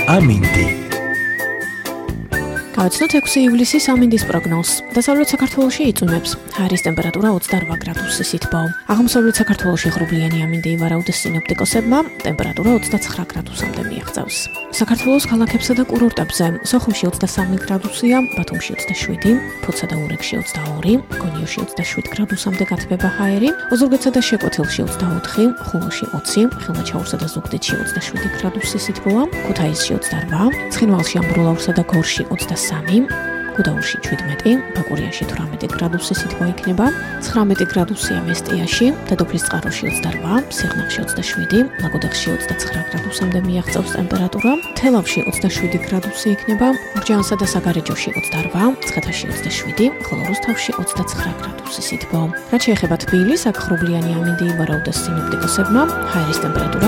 ამინდი. გავაცნოთ 6 ივლისის ამინდის პროგნოზს. დასავლეთ საქართველოში იწვიმებს. ჰაერის ტემპერატურა 28 გრადუსის სითბო. აღმოსავლეთ საქართველოში ღრუბლიანი ამინდი ივარაუდეს სინოპტიკოსებმა, ტემპერატურა 29 გრადუსამდე მიაღწევს. საქართველოს ქალაქებსა და კურორტებზე სოხუმში 23 გრადუსია, ბათუმში 27, ფოთსა და ურეკში 22, გონიოში 27 გრადუსამდე გათბება ჰაერი, ოზურგეთსა და შეკვეთილში 24, ხულოში 20, ხილმაჩაურსა და ზუგდიდში 27 გრადუსის სითბოა, ქუთაისში 28, ცხინვალში, ამბროლაურსა და გორში 23, გუდაურში 17, ბაკურიაში 18 გრადუსის სითბო იქნება, 19 გრადუსია ვესტიაში, დედოფლისწყაროში 28, სიღნაღში 27, ლაგოდეხში 29 გრადუსამდე მიაღწევს ტემპერატურა, თელავში 27 გრადუსი იქნება, გურჯაანსა და საგარეჯოში 28, მცხეთაში 27, ხოლო რუსთავში 29 გრადუსი სითბო. რაც შეეხება თბილისს, აქ ღრუბლიანი ამინდი ივარაუდეს სინოპტიკოსებმა, ჰაერის ტემპერატურა